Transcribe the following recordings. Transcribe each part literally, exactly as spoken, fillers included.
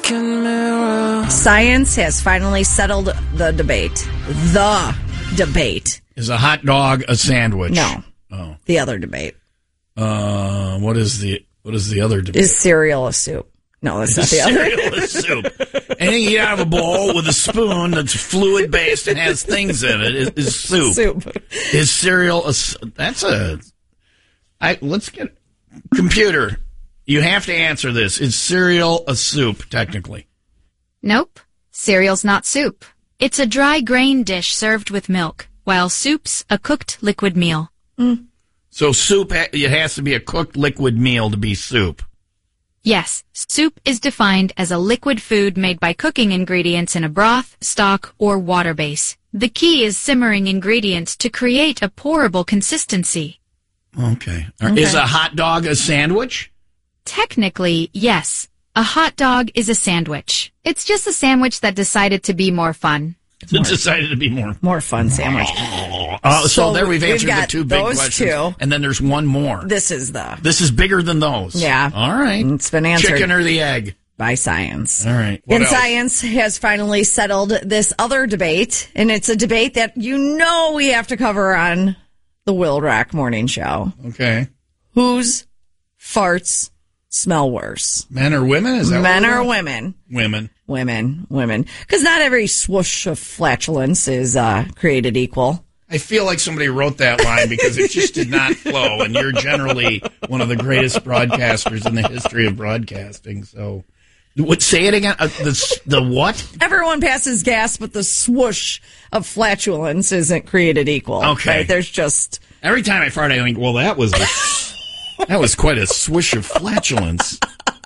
Science has finally settled the debate. The debate. Is a hot dog a sandwich? No. Oh. The other debate. Uh, what is the what is the other debate? Is cereal a soup? No, that's not the other. Cereal is soup. Anything you eat out of a bowl with a spoon that's fluid based and has things in it is, is soup. Soup. Is cereal a? That's a. I let's get computer. You have to answer this. Is cereal a soup technically? Nope. Cereal's not soup. It's a dry grain dish served with milk, while soup's a cooked liquid meal. Mm. So soup, it has to be a cooked liquid meal to be soup. Yes, soup is defined as a liquid food made by cooking ingredients in a broth, stock, or water base. The key is simmering ingredients to create a pourable consistency. Okay. okay. Is a hot dog a sandwich? Technically, yes. A hot dog is a sandwich. It's just a sandwich that decided to be more fun. It decided to be more more fun sandwich. Uh, so, so there we've answered we've the two big those questions. Two. And then there's one more. This is the... This is bigger than those. Yeah. All right. It's been answered. Chicken or the egg? By science. All right. What and else? Science has finally settled this other debate, and it's a debate that you know we have to cover on the Will Rock Morning Show. Okay. Whose farts smell worse? Men or women? Is that Men what or women? Women. Women. Women. Because not every swoosh of flatulence is uh, created equal. I feel like somebody wrote that line because it just did not flow, and you're generally one of the greatest broadcasters in the history of broadcasting. So, what? Say it again. Uh, the the what? Everyone passes gas, but the swoosh of flatulence isn't created equal. Okay. Right? There's just every time I fart, I think, well, that was a, that was quite a swish of flatulence.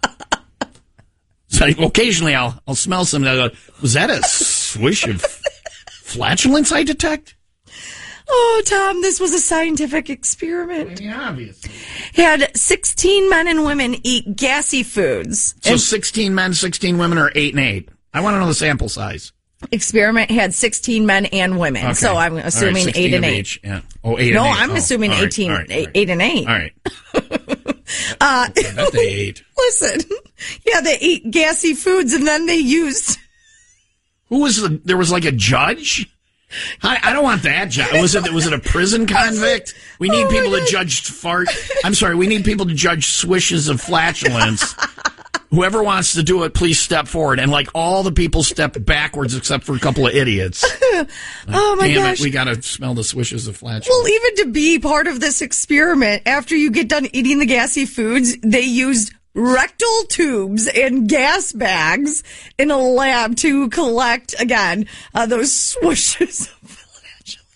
So occasionally, I'll I'll smell something. I go, was that a swish of flatulence I detect? Oh, Tom, this was a scientific experiment. I mean, obviously. Had sixteen men and women eat gassy foods. So sixteen men, sixteen women, or eight and eight? I want to know the sample size. Experiment had sixteen men and women. Okay. So I'm assuming right, eight and eight. Each. Yeah. Oh, eight no, and eight. I'm oh, assuming all right, eighteen, all right, all eight, right. eight and eight. All right. uh, I bet they ate. Listen, yeah, they ate gassy foods and then they used. Who was the? There was like a judge. I, I don't want that job. Was it? Was it a prison convict? We need oh people God. to judge fart. I'm sorry. We need people to judge swishes of flatulence. Whoever wants to do it, please step forward. And like all the people stepped backwards except for a couple of idiots. Like, oh my damn gosh! It, we got to smell the swishes of flatulence. Well, even to be part of this experiment, after you get done eating the gassy foods, they used rectal tubes and gas bags in a lab to collect, again, uh, those swooshes of flatulence.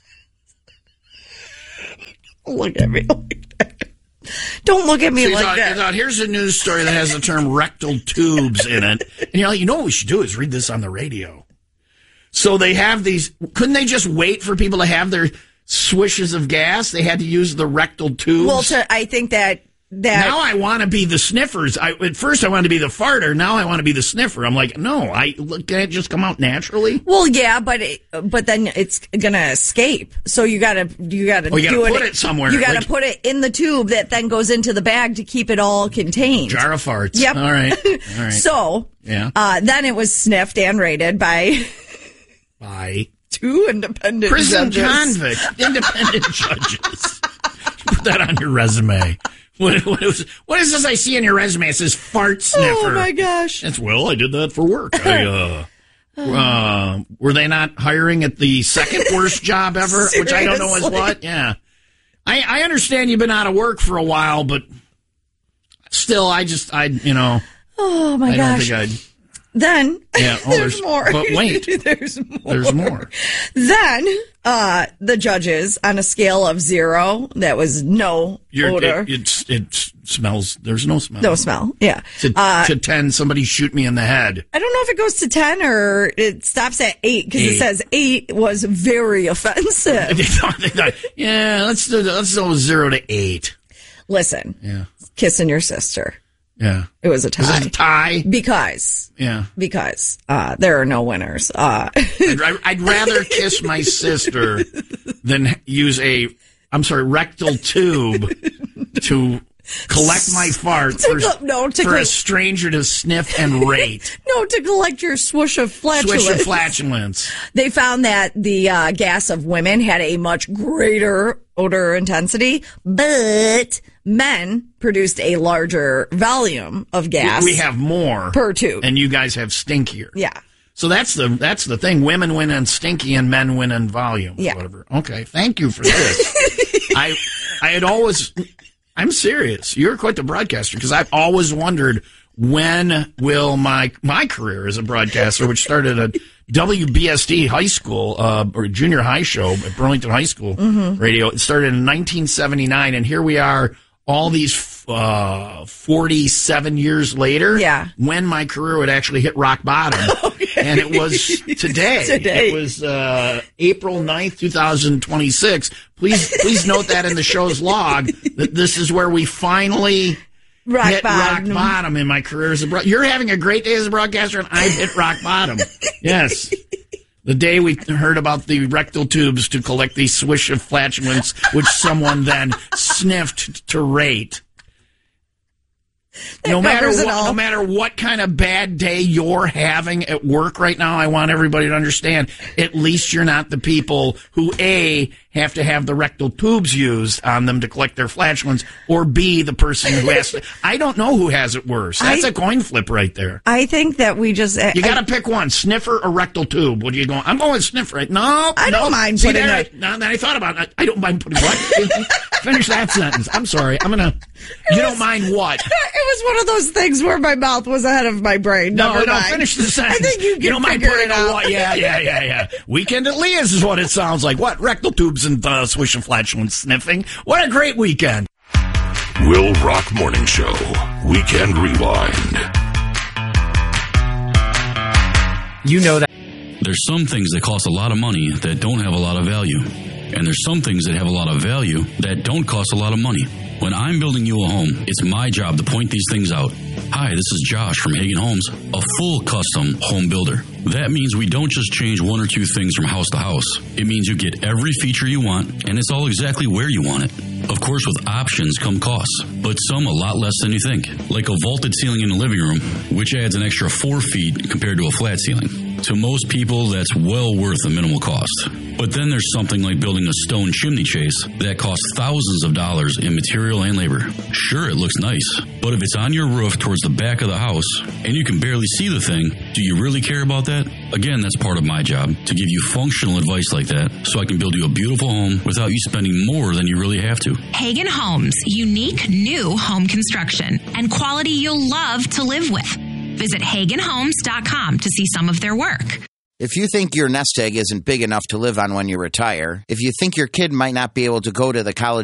Look at me like that. Don't look at me so like thought, that. Thought, here's a news story that has the term rectal tubes in it. And you're like, you know what we should do is read this on the radio. So they have these, couldn't they just wait for people to have their swishes of gas? They had to use the rectal tubes. Well, to, I think that That, now I want to be the sniffers. I, at first I wanted to be the farter. Now I want to be the sniffer. I'm like, no, I can it just come out naturally? Well, yeah, but it, but then it's gonna escape. So you gotta you gotta oh, you do gotta it, put it somewhere. You gotta like, put it in the tube that then goes into the bag to keep it all contained. Jar of farts. Yep. All right. All right. So yeah. Uh, then it was sniffed and rated by by two independent prison judges. convict independent judges. Put that on your resume. What, what, is, what is this I see on your resume? It says fart sniffer. Oh, my gosh. That's, well, I did that for work. I, uh, uh, were they not hiring at the second worst job ever? Which I don't know is what? Yeah. I, I understand you've been out of work for a while, but still, I just, I, you know. Oh, my I gosh. don't think I'd. Then, yeah, oh, there's, there's more. But wait. there's more. There's more. Then, uh, the judges, on a scale of zero, that was no You're, odor. It, it, it smells, there's no smell. No smell, yeah. To, uh, to ten, somebody shoot me in the head. I don't know if it goes to ten or it stops at eight, because it says eight was very offensive. They thought, they thought, yeah, let's do, let's go zero to eight. Listen, yeah. Kissing your sister. Yeah. It was a tie. Was it a tie? Because. Yeah. Because uh, there are no winners. Uh, I'd, I'd rather kiss my sister than use a, I'm sorry, rectal tube to collect my farts for, co- no, to for co- a stranger to sniff and rate. No, to collect your swoosh of flatulence. Swish of flatulence. They found that the uh, gas of women had a much greater odor intensity, but men produced a larger volume of gas. We have more per tube, and you guys have stinkier. Yeah. So that's the that's the thing. Women win on stinky, and men win on volume. Yeah. Or whatever. Okay. Thank you for this. I I had always. I'm serious. You're quite the broadcaster, because I've always wondered, when will my my career as a broadcaster, which started at W B S D high school, uh, or junior high show at Burlington High School mm-hmm. radio. It started in nineteen seventy-nine, and here we are all these uh, forty-seven years later. Yeah. When my career would actually hit rock bottom. Okay. And it was today. Today. It was uh, April ninth, twenty twenty-six. Please, please note that in the show's log that this is where we finally rock hit bottom. rock bottom in my career as a broadcaster. You're having a great day as a broadcaster, and I've hit rock bottom. Yes. The day we heard about the rectal tubes to collect the swish of flatulence, which someone then sniffed to rate. That No matter covers it what, all. no matter what kind of bad day you're having at work right now, I want everybody to understand, at least you're not the people who, A, have to have the rectal tubes used on them to collect their flatulence, or B, the person who has to. I don't know who has it worse. That's I- a coin flip right there. I think that we just. You got to pick one, sniffer or rectal tube. What are you going? I'm going sniffer. Right? No, I no. don't mind See, putting then it- I, now that I thought about it, I don't mind putting what? Finish that sentence. I'm sorry. I'm gonna. You don't mind what? It was one of those things where my mouth was ahead of my brain. No, Never no, mind. finish the sentence. I think you can you don't mind figure putting it a out. what? Yeah, yeah, yeah, yeah. Weekend at Leah's is what it sounds like. What? Rectal tubes and uh, swish and flatulence sniffing. What a great weekend. Will Rock Morning Show. Weekend Rewind. You know that. There's some things that cost a lot of money that don't have a lot of value. And there's some things that have a lot of value that don't cost a lot of money. When I'm building you a home, it's my job to point these things out. Hi, this is Josh from Hagen Homes, a full custom home builder. That means we don't just change one or two things from house to house. It means you get every feature you want, and it's all exactly where you want it. Of course, with options come costs, but some a lot less than you think. Like a vaulted ceiling in the living room, which adds an extra four feet compared to a flat ceiling. To most people, that's well worth the minimal cost. But then there's something like building a stone chimney chase that costs thousands of dollars in material and labor. Sure, it looks nice, but if it's on your roof towards the back of the house and you can barely see the thing, do you really care about that? Again, that's part of my job, to give you functional advice like that so I can build you a beautiful home without you spending more than you really have to. Hagen Homes, unique new home construction and quality you'll love to live with. Visit Hagen Homes dot com to see some of their work. If you think your nest egg isn't big enough to live on when you retire, if you think your kid might not be able to go to the college